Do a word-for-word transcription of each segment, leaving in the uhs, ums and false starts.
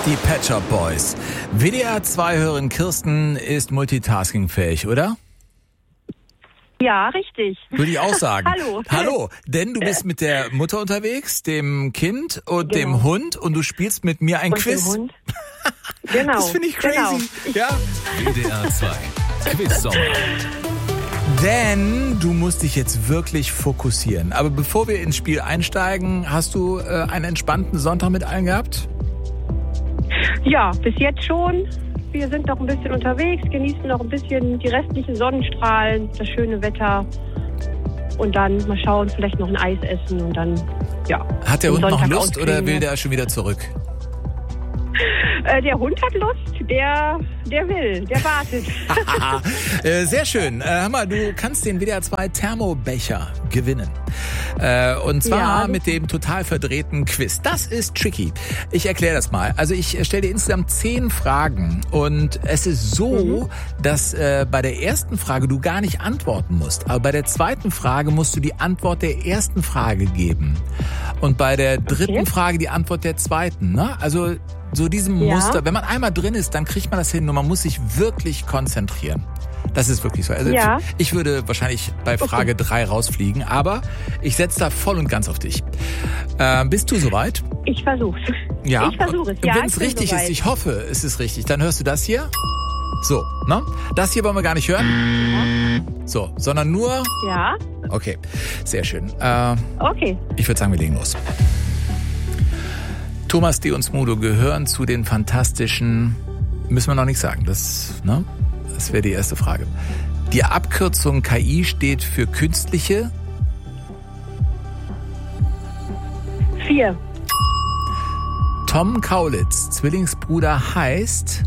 Die Pet Shop Boys. W D R zwei Hörerin Kirsten ist multitaskingfähig, oder? Ja, richtig. Würde ich auch sagen. Hallo. Hallo, denn du bist mit der Mutter unterwegs, dem Kind und Genau. dem Hund und du spielst mit mir ein Und Quiz. dem Hund. Genau. Das finde ich crazy. Genau. Ja. W D R zwei Quiz-Sommer. Denn du musst dich jetzt wirklich fokussieren. Aber bevor wir ins Spiel einsteigen, hast du äh, einen entspannten Sonntag mit allen gehabt? Ja, bis jetzt schon. Wir sind noch ein bisschen unterwegs, genießen noch ein bisschen die restlichen Sonnenstrahlen, das schöne Wetter. Und dann mal schauen, vielleicht noch ein Eis essen und dann, ja. Hat der den Hund noch Sonntag Lust oder auskriegen. will der schon wieder zurück? Äh, der Hund hat Lust, der, der will, der wartet. äh, sehr schön. Äh, hör mal, du kannst den W D R zwei Thermobecher gewinnen. Äh, und zwar Ja. mit dem total verdrehten Quiz. Das ist tricky. Ich erkläre das mal. Also ich stelle dir insgesamt zehn Fragen und es ist so, mhm. dass äh, bei der ersten Frage du gar nicht antworten musst. Aber bei der zweiten Frage musst du die Antwort der ersten Frage geben. Und bei der dritten Okay. Frage die Antwort der zweiten. Ne? Also so diesem Ja. Muster. Wenn man einmal drin ist, dann kriegt man das hin und man muss sich wirklich konzentrieren. Das ist wirklich so. Also Ja. ich würde wahrscheinlich bei Frage drei rausfliegen, aber ich setze da voll und ganz auf dich. Äh, bist du soweit? Ich versuch's. Ja. Ich versuche es, ja. Wenn ich es bin richtig soweit. ist, ich hoffe, es ist richtig, dann hörst du das hier. So, ne? Das hier wollen wir gar nicht hören. So, sondern nur... Ja, Okay, sehr schön. Äh, okay. ich würde sagen, wir legen los. Thomas D. und Smudo gehören zu den fantastischen, müssen wir noch nicht sagen, das, ne? Das wäre die erste Frage. Die Abkürzung K I steht für künstliche. Vier. Tom Kaulitz, Zwillingsbruder, heißt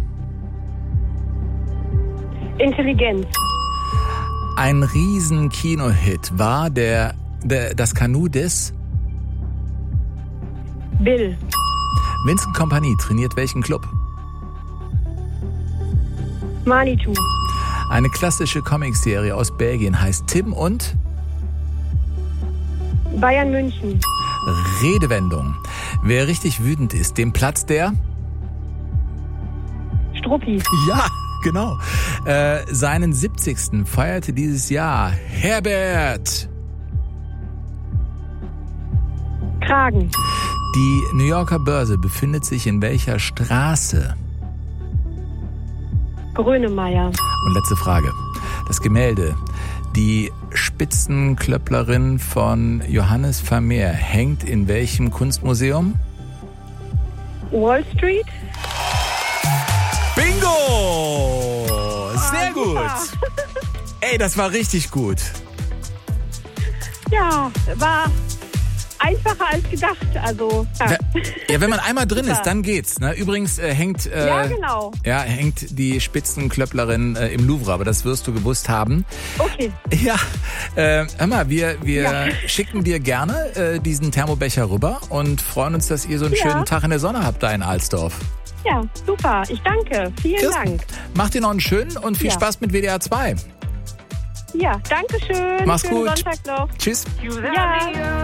Intelligenz. ein Riesen-Kino-Hit war der, der das Kanu des Bill. Vincent Kompany trainiert welchen Club? Manitou. Eine klassische Comicserie aus Belgien heißt Tim und Bayern München. Redewendung. Wer richtig wütend ist, dem Platz der... Struppi. Ja, genau. Äh, seinen siebzigsten feierte dieses Jahr Herbert. Kragen. Die New Yorker Börse befindet sich in welcher Straße? Grönemeyer. Und letzte Frage. Das Gemälde, die Spitzenklöpplerin von Johannes Vermeer, hängt in welchem Kunstmuseum? Wall Street. Bingo! Sehr Ah, gut. super. Ey, das war richtig gut. Ja, war einfacher als gedacht. Also, ja. Ja, wenn man einmal drin Super. ist, dann geht's. Ne? Übrigens äh, hängt äh, Ja, genau. ja, hängt die Spitzenklöpplerin äh, im Louvre, aber das wirst du gewusst haben. Okay. Ja, äh, hör mal, wir, wir Ja. schicken dir gerne äh, diesen Thermobecher rüber und freuen uns, dass ihr so einen Ja. schönen Tag in der Sonne habt da in Alsdorf. Ja, super. Ich danke. Vielen Kirsten, Dank. mach dir noch einen schönen und viel Ja. Spaß mit W D R zwei. Ja, danke schön. Mach's Schönen gut. Sonntag noch. Tschüss. Ja.